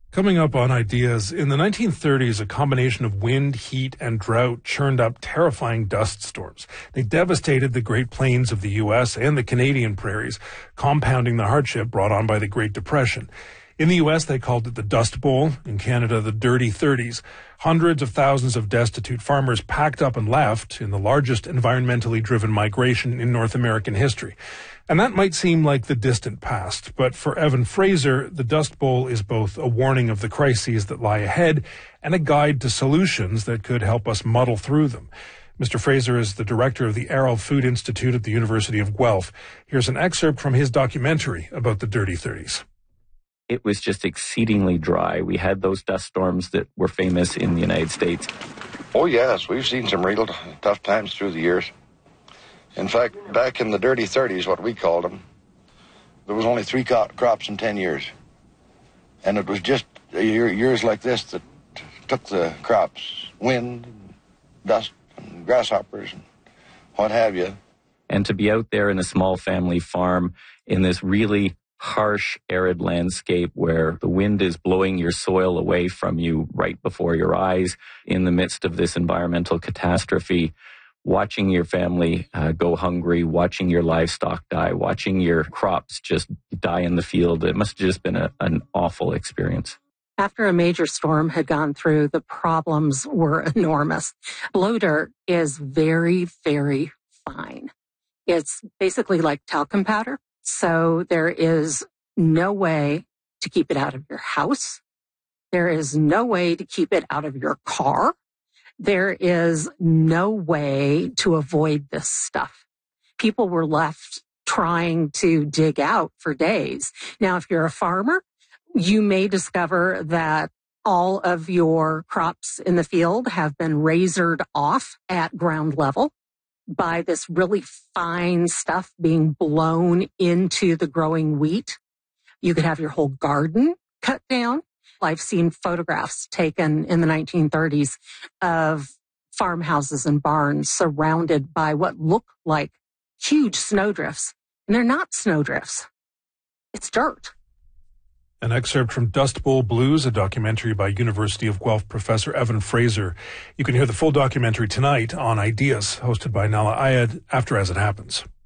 Coming up on Ideas, in the 1930s, a combination of wind, heat, and drought churned up terrifying dust storms. They devastated the Great Plains of the U.S. and the Canadian prairies, compounding the hardship brought on by the Great Depression. In the U.S., they called it the Dust Bowl. In Canada, the Dirty 30s. Hundreds of thousands of destitute farmers packed up and left in the largest environmentally driven migration in North American history. And that might seem like the distant past, but for Evan Fraser, the Dust Bowl is both a warning of the crises that lie ahead and a guide to solutions that could help us muddle through them. Mr. Fraser is the director of the Arrell Food Institute at the University of Guelph. Here's an excerpt from his documentary about the Dirty 30s. It was just exceedingly dry. We had those dust storms that were famous in the United States. Oh, yes. We've seen some real tough times through the years. In fact, back in the Dirty 30s, what we called them, there was only 3 crops in 10 years. And it was just years like this that took the crops, wind, dust, and grasshoppers, and what have you. And to be out there in a small family farm in this really harsh, arid landscape where the wind is blowing your soil away from you right before your eyes in the midst of this environmental catastrophe, watching your family go hungry, watching your livestock die, watching your crops just die in the field. It must have just been an awful experience. After a major storm had gone through, the problems were enormous. Blow dirt is very, very fine. It's basically like talcum powder. So there is no way to keep it out of your house. There is no way to keep it out of your car. There is no way to avoid this stuff. People were left trying to dig out for days. Now, if you're a farmer, you may discover that all of your crops in the field have been razored off at ground level by this really fine stuff being blown into the growing wheat. You could have your whole garden cut down. I've seen photographs taken in the 1930s of farmhouses and barns surrounded by what look like huge snowdrifts. And they're not snowdrifts. It's dirt. An excerpt from Dust Bowl Blues, a documentary by University of Guelph professor Evan Fraser. You can hear the full documentary tonight on Ideas, hosted by Nala Ayed, after As It Happens.